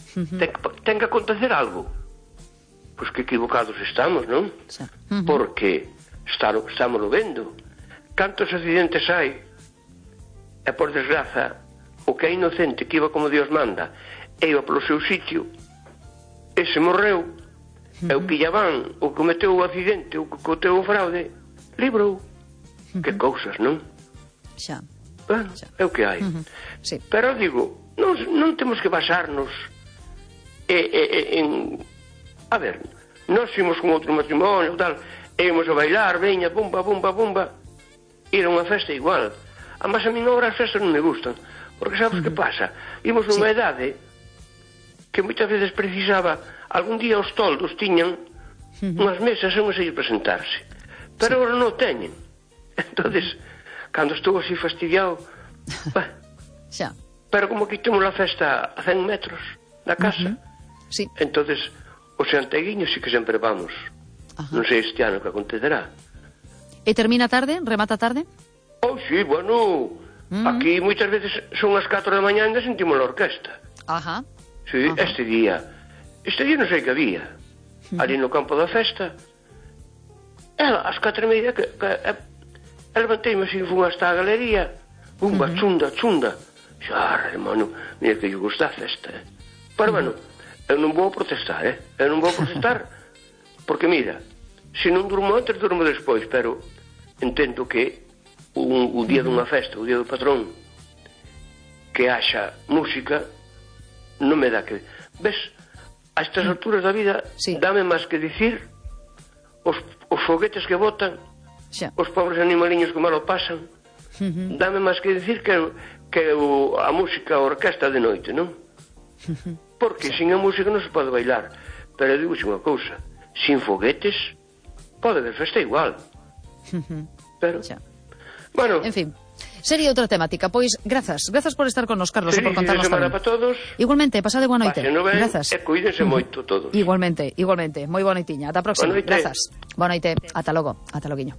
ten que acontecer algo. Pois que equivocados estamos, non? Porque estamos vendo. Cantos accidentes hai, e por desgraza, o que é inocente, que iba como Dios manda, e iba polo seu sitio, ese morreu, e o que lla van, o que cometeu o accidente, o que cometeu o fraude, librou. Que cousas, non? Xa. Bueno, é o que hai. Sí. Pero digo, non temos que basarnos en... A ver, nós fomos con outro matrimonio, tal, e íamos a bailar, veña, bumba, bumba, bumba. Ir a unha festa igual. Además, a min agora as festas non me gustan. Porque sabes que pasa? Imos nunha idade que moitas veces precisaba, algún día os toldos tiñan unhas mesas e unhas a ir presentarse. Pero agora non teñen. Entonces, cando estou así fastidiado, xa. Pero como que temos a festa a 100 metros da casa, entonces os anteguiños sí que sempre vamos. Non sei este ano que acontecerá. E termina tarde? Remata tarde? Oh, sí, bueno, aquí moitas veces son as 4 da mañá e ainda sentimos a orquesta. Sí, este día non sei que había. Ali no campo da festa, ás 4:30 que levantei-me así, fui hasta a galería, bumba, chunda, chunda. Xa, hermano, mira que eu gosto da festa, Pero, bueno, eu non vou protestar, Eu non vou protestar, porque, mira, se non durmo antes, durmo despois, pero entendo que o día dunha festa, o día do patrón, que haxa música, non me dá que... Ves, a estas alturas da vida, dame máis que dicir os foguetes que botan, os pobres animaliños que malo pasan, dame máis que dicir que a música, a orquesta de noite, non? Porque sin a música non se pode bailar. Pero digo unha cousa, sin foguetes pode haber festa igual. Pero, bueno... En fin, sería outra temática. Pois, grazas por estar con nos, Carlos, e por contarnos tamén. Para todos. Igualmente, pasade boa noite. Grazas. E cuídense moito todos. Igualmente. Moi boa noitiña. Ata a próxima. Grazas. Boa noite. Ata logo. Ata loguiño.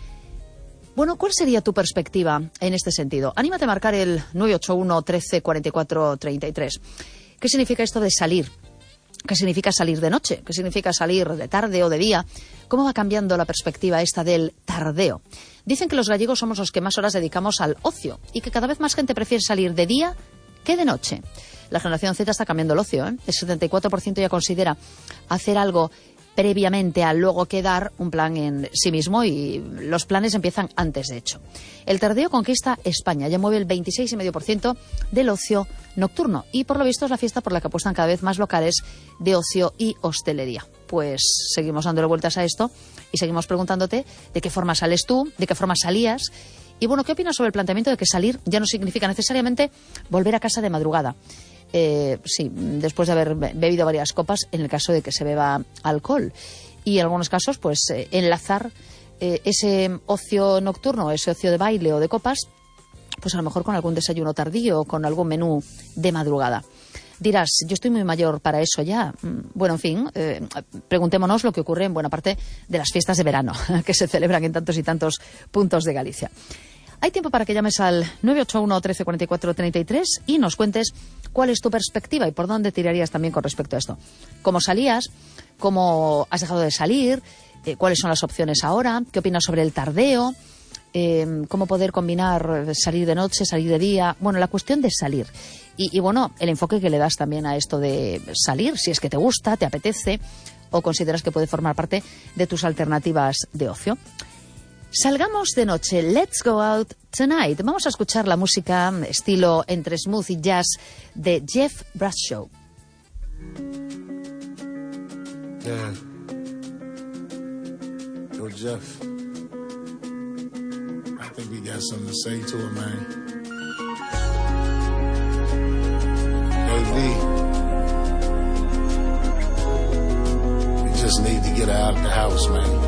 Bueno, ¿cuál sería tu perspectiva en este sentido? Anímate a marcar el 981 13 44 33. ¿Qué significa esto de salir? ¿Qué significa salir de noche? ¿Qué significa salir de tarde o de día? ¿Cómo va cambiando la perspectiva esta del tardeo? Dicen que los gallegos somos los que más horas dedicamos al ocio y que cada vez más gente prefiere salir de día que de noche. La generación Z está cambiando el ocio, El 74% ya considera hacer algo previamente a luego quedar un plan en sí mismo, y los planes empiezan antes, de hecho. El tardeo conquista España, ya mueve el 26,5% del ocio nocturno, y por lo visto es la fiesta por la que apuestan cada vez más locales de ocio y hostelería. Pues seguimos dándole vueltas a esto y seguimos preguntándote de qué forma sales tú, de qué forma salías, y bueno, ¿qué opinas sobre el planteamiento de que salir ya no significa necesariamente volver a casa de madrugada? Sí, después de haber bebido varias copas, en el caso de que se beba alcohol, y en algunos casos pues enlazar ese ocio nocturno, ese ocio de baile o de copas, pues a lo mejor con algún desayuno tardío o con algún menú de madrugada. Dirás, yo estoy muy mayor para eso ya. Bueno, en fin, preguntémonos lo que ocurre en buena parte de las fiestas de verano que se celebran en tantos y tantos puntos de Galicia. Hay tiempo para que llames al 981 13 44 33 y nos cuentes cuál es tu perspectiva y por dónde tirarías también con respecto a esto. ¿Cómo salías? ¿Cómo has dejado de salir? ¿Cuáles son las opciones ahora? ¿Qué opinas sobre el tardeo? ¿Cómo poder combinar salir de noche, salir de día? Bueno, la cuestión de salir. Y bueno, el enfoque que le das también a esto de salir, si es que te gusta, te apetece o consideras que puede formar parte de tus alternativas de ocio. Salgamos de noche, let's go out tonight. Vamos a escuchar la música estilo entre smooth y jazz de Jeff Bradshaw. Yeah. Yo, Jeff, I think we got something to say to it, man. Hey, V, we just need to get her out of the house, man.